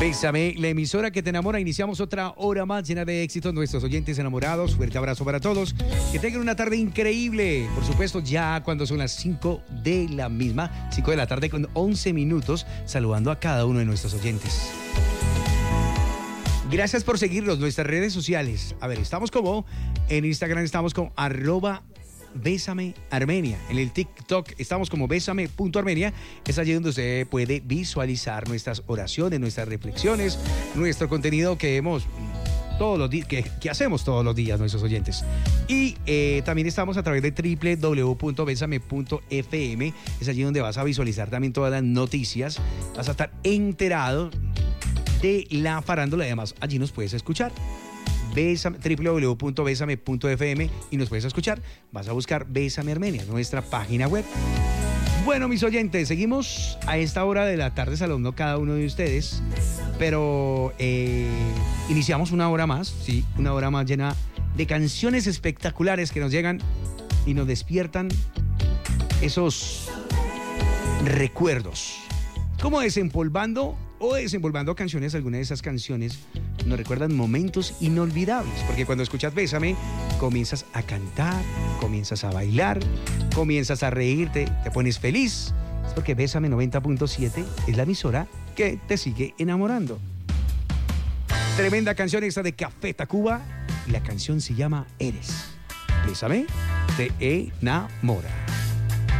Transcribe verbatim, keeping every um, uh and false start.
Bésame, la emisora que te enamora. Iniciamos otra hora más llena de éxitos. Nuestros oyentes enamorados, fuerte abrazo para todos. Que tengan una tarde increíble. Por supuesto, ya cuando son las cinco de la misma, cinco de la tarde con once minutos, saludando a cada uno de nuestros oyentes. Gracias por seguirnos, nuestras redes sociales. A ver, estamos como, en Instagram estamos como arroba Bésame Armenia. En el TikTok estamos como bésame punto armenia. Es allí donde usted puede visualizar nuestras oraciones, nuestras reflexiones, nuestro contenido que hemos todos los días, que, que hacemos todos los días nuestros oyentes. Y eh, también estamos a través de doble u doble u doble u punto bésame punto efe eme. Es allí donde vas a visualizar también todas las noticias. Vas a estar enterado de la farándula y además allí nos puedes escuchar. doble u doble u doble u punto bésame punto efe eme y nos puedes escuchar. Vas a buscar Bésame Armenia, nuestra página web. Bueno, mis oyentes, seguimos a esta hora de la tarde saludando a cada uno de ustedes, pero eh, iniciamos una hora más, sí, una hora más llena de canciones espectaculares que nos llegan y nos despiertan esos recuerdos. Como desempolvando o desempolvando canciones, algunas de esas canciones nos recuerdan momentos inolvidables, porque cuando escuchas Bésame, comienzas a cantar, comienzas a bailar, comienzas a reírte, te pones feliz. Es porque Bésame noventa punto siete es la emisora que te sigue enamorando. Tremenda canción esta de Café Tacuba y la canción se llama Eres. Bésame te enamora.